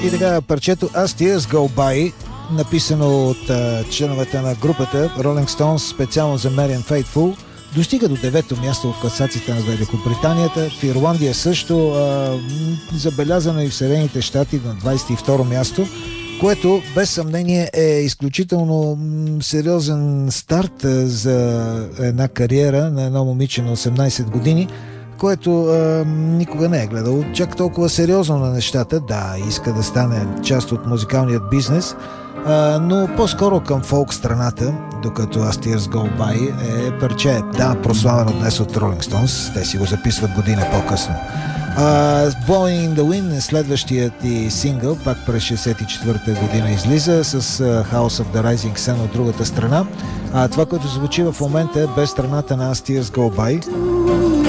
И така, парчето As Tears Go By, написано от членовете на групата Rolling Stones специално за Marianne Faithfull, достига до 9-то място в класацията на Великобританията. В Ирландия също, забелязано и в Съединените щати на 22-ро място, което без съмнение е изключително сериозен старт за една кариера на едно момиче на 18 години, което никога не е гледал чак толкова сериозно на нещата. Да, иска да стане част от музикалният бизнес, но по-скоро към фолк страната, докато As Tears Go By е парче, да, прославено днес от Rolling Stones, те си го записват година по-късно. Blowing in the Wind е следващият и сингъл, пак през 64-та година излиза с House of the Rising Sun от другата страна. Това, което звучи в момента е без страната на As Tears Go By.